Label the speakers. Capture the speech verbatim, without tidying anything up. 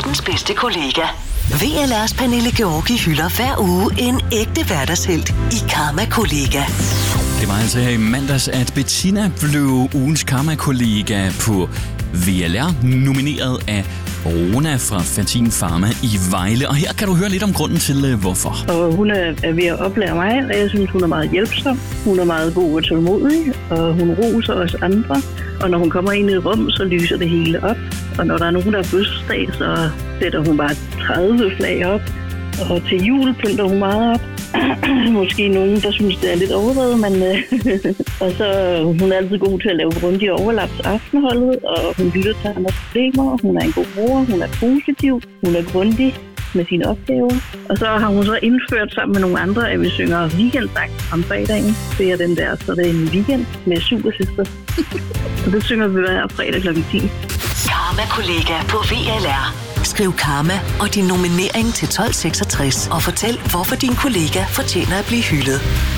Speaker 1: verdens bedste kollega. V L R's Pernille Georgi hylder hver uge en ægte hverdagshelt i Karma-kollega.
Speaker 2: Det var altså her i mandags, at Bettina blev ugens Karma-kollega på V L R, nomineret af Rona fra Fantin Pharma i Vejle. Og her kan du høre lidt om grunden til, hvorfor.
Speaker 3: Og hun er ved at oplære mig, og jeg synes, hun er meget hjælpsom. Hun er meget god og tålmodig, og hun roser os andre. Og når hun kommer ind i et rum, så lyser det hele op. Og når der er nogen, der er fødselsdag, så sætter hun bare tredive flag op. Og til jul pynter hun meget op. Måske nogen, der synes, det er lidt overdrevet, men øh, og så hun er altid god til at lave grundige overlap til aftenholdet, og hun lytter til andres problemer. Hun er en god mor, hun er positiv, hun er grundig med sine opgaver. Og så har hun så indført sammen med nogle andre, at vi synger weekendsang om fredagen. Det er den der, så det er en weekend med Supersøster. Så det synger vi hver fredag klokken ti.
Speaker 1: Karma-kollega på V L R. Skriv Karma og din nominering til tolv seksogtres og fortæl, hvorfor din kollega fortjener at blive hyldet.